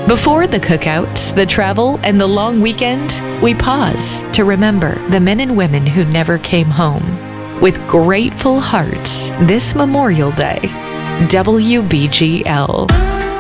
Before the cookouts, the travel, and the long weekend, we pause to remember the men and women who never came home. With grateful hearts, this Memorial Day, WBGL.